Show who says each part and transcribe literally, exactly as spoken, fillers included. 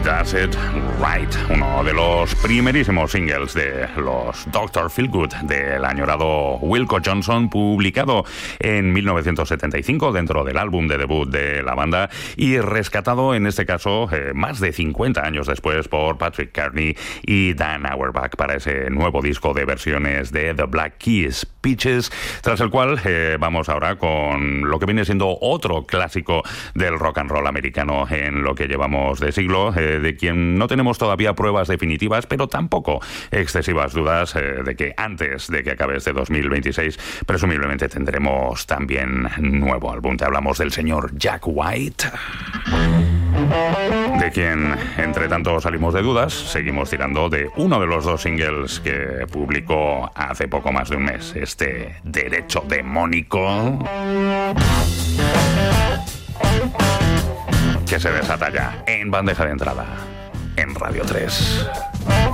Speaker 1: Does It Right, uno de los primerísimos singles de los doctor Feelgood del añorado Wilco Johnson, publicado en mil novecientos setenta y cinco dentro del álbum de debut de la banda y rescatado en este caso eh, más de cincuenta años después por Patrick Carney y Dan Auerbach para ese nuevo disco de versiones de The Black Keys, Peaches, tras el cual eh, vamos ahora con lo que viene siendo otro clásico del rock and roll americano en lo que llevamos de siglo, eh, de quien no tenemos todavía pruebas definitivas, pero tampoco excesivas dudas eh, de que antes de que acabe este dos mil veintiséis presumiblemente tendremos también nuevo álbum. Te hablamos del señor Jack White, de quien, entre tanto salimos de dudas, seguimos tirando de uno de los dos singles que publicó hace poco más de un mes, este Derecho Demónico, que se desata ya en bandeja de entrada en Radio tres.